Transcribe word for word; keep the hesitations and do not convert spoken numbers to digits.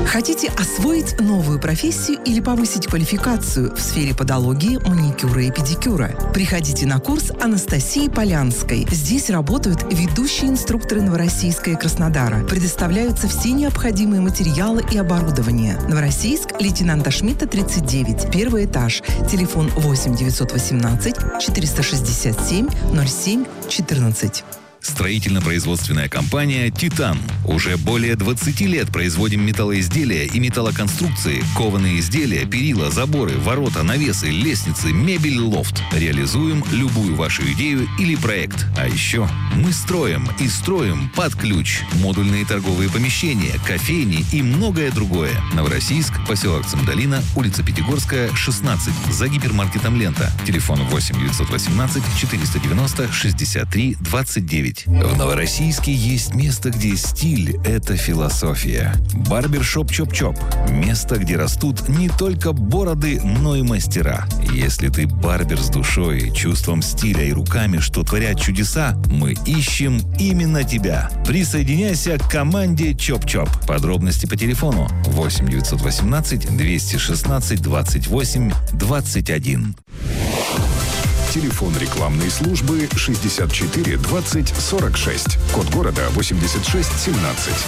Хотите освоить новую профессию или повысить квалификацию в сфере подологии, маникюра и педикюра? Приходите на курс Анастасии Полянской. Здесь работают ведущие инструкторы Новороссийска и Краснодара. Предоставляются все необходимые материалы и оборудование. Новороссийск, лейтенанта Шмидта, тридцать девять, первый этаж. Телефон восемь девятьсот восемнадцать четыреста шестьдесят семь ноль семь четырнадцать. Строительно-производственная компания «Титан». Уже более двадцати лет производим металлоизделия и металлоконструкции, кованые изделия, перила, заборы, ворота, навесы, лестницы, мебель, лофт. Реализуем любую вашу идею или проект. А еще мы строим и строим под ключ. Модульные торговые помещения, кофейни и многое другое. Новороссийск, поселок Цимдалина, улица Пятигорская, шестнадцать, за гипермаркетом «Лента». Телефон восемь девятьсот восемнадцать четыреста девяносто шестьдесят три двадцать девять. В Новороссийске есть место, где стиль – это философия. Барбершоп Чоп-Чоп – место, где растут не только бороды, но и мастера. Если ты барбер с душой, чувством стиля и руками, что творят чудеса, мы ищем именно тебя. Присоединяйся к команде Чоп-Чоп. Подробности по телефону восемь девятьсот восемнадцать двести шестнадцать двадцать восемь двадцать один. Телефон рекламной службы шестьдесят четыре двадцать сорок шесть. Код города восемьдесят шесть семнадцать.